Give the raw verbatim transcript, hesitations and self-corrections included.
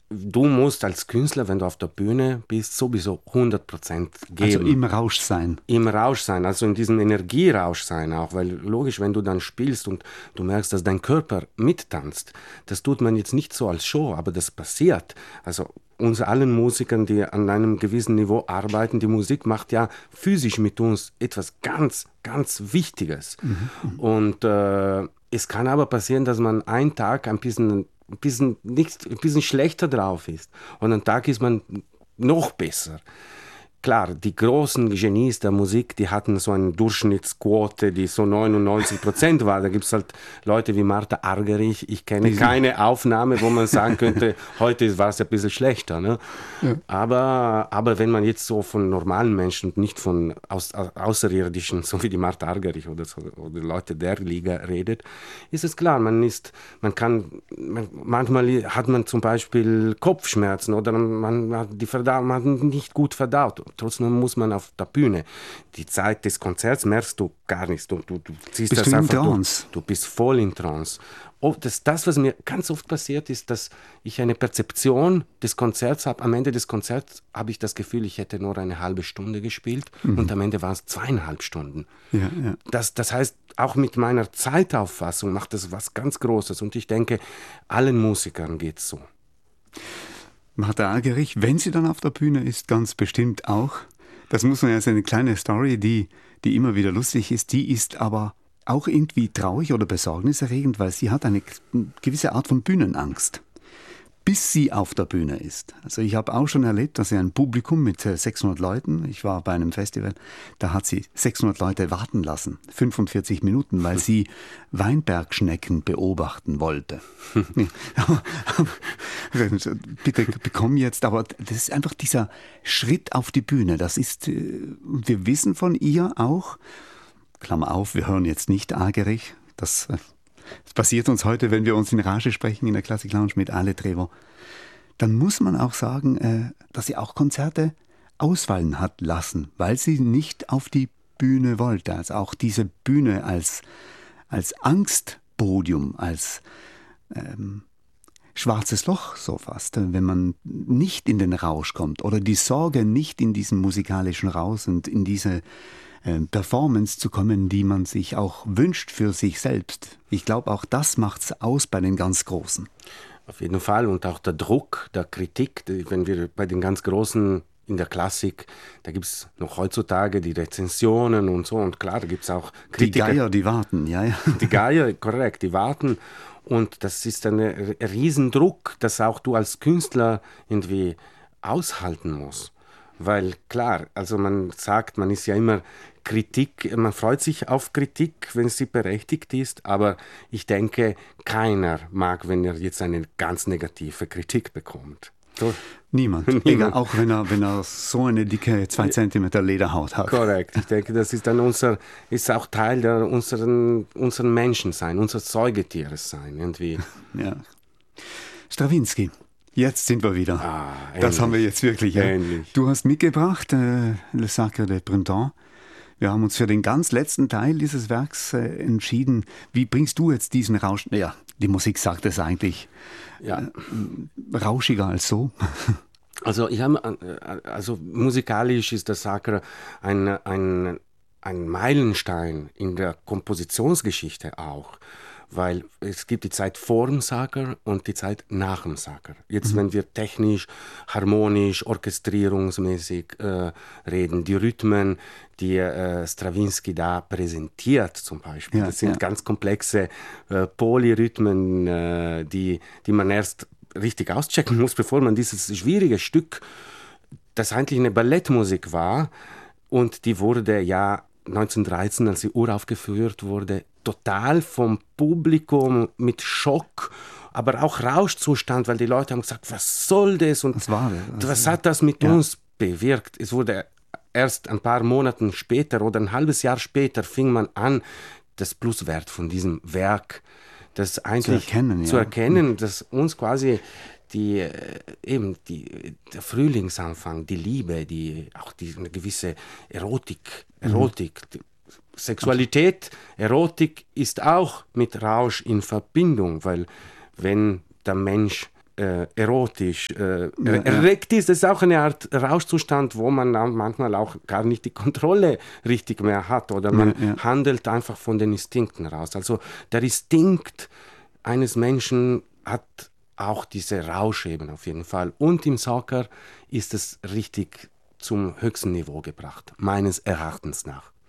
du musst als Künstler, wenn du auf der Bühne bist, sowieso hundert Prozent geben. Also im Rausch sein. Im Rausch sein, also in diesem Energierausch sein auch, weil logisch, wenn du dann spielst und du merkst, dass dein Körper mittanzt, das tut man jetzt nicht so als Show, aber das passiert. Also uns allen Musikern, die an einem gewissen Niveau arbeiten, die Musik macht ja physisch mit uns etwas ganz, ganz Wichtiges. Mhm. Und äh, es kann aber passieren, dass man einen Tag ein bisschen ein bisschen, nicht, ein bisschen schlechter drauf ist. Und am Tag ist man noch besser. Klar, die großen Genies der Musik, die hatten so eine Durchschnittsquote, die so neunundneunzig Prozent war. Da gibt es halt Leute wie Martha Argerich. Ich kenne keine Aufnahme, wo man sagen könnte, heute war es ein bisschen schlechter. Ne? Ja. Aber, aber wenn man jetzt so von normalen Menschen und nicht von Aus, Außerirdischen, so wie die Martha Argerich oder, so, oder Leute der Liga redet, ist es klar, man ist, man kann, man, manchmal hat man zum Beispiel Kopfschmerzen oder man hat die Verdauung, man hat nicht gut verdaut. Trotzdem muss man auf der Bühne. Die Zeit des Konzerts merkst du gar nichts. Du, du, du ziehst bist das du einfach in Trance? Du, du bist voll in Trance. Oh, das, das, was mir ganz oft passiert, ist, dass ich eine Perzeption des Konzerts habe. Am Ende des Konzerts habe ich das Gefühl, ich hätte nur eine halbe Stunde gespielt mhm. und am Ende waren es zweieinhalb Stunden. Ja, ja. Das, das heißt, auch mit meiner Zeitauffassung macht das was ganz Großes. Und ich denke, allen Musikern geht es so. Martha Argerich, wenn sie dann auf der Bühne ist, ganz bestimmt auch. Das muss man ja, so eine kleine Story, die, die immer wieder lustig ist, die ist aber auch irgendwie traurig oder besorgniserregend, weil sie hat eine gewisse Art von Bühnenangst, bis sie auf der Bühne ist. Also ich habe auch schon erlebt, dass sie ein Publikum mit sechshundert Leuten, ich war bei einem Festival, da hat sie sechshundert Leute warten lassen, fünfundvierzig Minuten, weil sie Weinbergschnecken beobachten wollte. Bitte bekomm jetzt, aber das ist einfach dieser Schritt auf die Bühne, das ist, wir wissen von ihr auch, Klammer auf, wir hören jetzt nicht Argerich, das Das passiert uns heute, wenn wir uns in Rage sprechen in der Classic Lounge mit Ale Trevo. Dann muss man auch sagen, dass sie auch Konzerte ausfallen hat lassen, weil sie nicht auf die Bühne wollte. Also auch diese Bühne als, als Angstpodium, als ähm, schwarzes Loch so fast, wenn man nicht in den Rausch kommt oder die Sorge, nicht in diesen musikalischen Rausch und in diese Performance zu kommen, die man sich auch wünscht für sich selbst. Ich glaube, auch das macht es aus bei den ganz Großen. Auf jeden Fall. Und auch der Druck, der Kritik, wenn wir bei den ganz Großen in der Klassik, da gibt es noch heutzutage die Rezensionen und so. Und klar, da gibt es auch Kritiker. Die Geier, die warten, ja, ja. Die Geier, korrekt, die warten. Und das ist ein Riesendruck, dass auch du als Künstler irgendwie aushalten musst. Weil klar, also man sagt, man ist ja immer Kritik, man freut sich auf Kritik, wenn sie berechtigt ist, aber ich denke, keiner mag, wenn er jetzt eine ganz negative Kritik bekommt. So. Niemand, Niemand. Egal, auch wenn er, wenn er so eine dicke zwei Zentimeter Lederhaut hat. Korrekt, ich denke, das ist dann unser, ist auch Teil der unseren, unseren Menschensein, unseres Säugetieres sein, irgendwie. Ja. Strawinsky. Jetzt sind wir wieder. Ah, das haben wir jetzt wirklich. Ja. Ähnlich. Du hast mitgebracht, äh, Le Sacre de Printemps. Wir haben uns für den ganz letzten Teil dieses Werks äh, entschieden. Wie bringst du jetzt diesen Rausch? Ja, die Musik sagt es eigentlich. Ja. Äh, rauschiger als so. Also, ich habe, also musikalisch ist das Sacre ein, ein, ein Meilenstein in der Kompositionsgeschichte auch. Weil es gibt die Zeit vor dem Sacre und die Zeit nach dem Sacre. Jetzt, mhm. wenn wir technisch, harmonisch, orchestrierungsmäßig äh, reden, die Rhythmen, die äh, Strawinsky da präsentiert zum Beispiel, ja, das sind ja. ganz komplexe äh, Polyrhythmen, äh, die, die man erst richtig auschecken muss, bevor man dieses schwierige Stück, das eigentlich eine Ballettmusik war, und die wurde ja neunzehnhundertdreizehn, als die uraufgeführt wurde, total vom Publikum mit Schock, aber auch Rauschzustand, weil die Leute haben gesagt, was soll das und was, war das? was hat das mit ja. uns bewirkt? Es wurde erst ein paar Monate später oder ein halbes Jahr später fing man an, das Pluswert von diesem Werk, das eigentlich zu erkennen, zu ja. erkennen, dass uns quasi die eben die der Frühlingsanfang, die Liebe, die auch die eine gewisse Erotik, Erotik, mhm. Sexualität, Erotik ist auch mit Rausch in Verbindung, weil wenn der Mensch äh, erotisch, äh, Ja, ja. erregt ist. Das ist auch eine Art Rauschzustand, wo man dann manchmal auch gar nicht die Kontrolle richtig mehr hat oder man Ja, ja. handelt einfach von den Instinkten raus. Also der Instinkt eines Menschen hat auch diese Rauschebene auf jeden Fall. Und im Soccer ist es richtig zum höchsten Niveau gebracht, meines Erachtens nach.